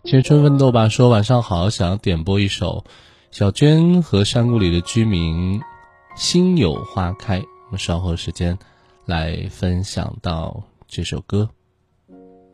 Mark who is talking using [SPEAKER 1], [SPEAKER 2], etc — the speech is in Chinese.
[SPEAKER 1] 青春奋斗吧说晚上好，想要点播一首小娟和山谷里的居民心有花开，我们稍后时间来分享到这首歌。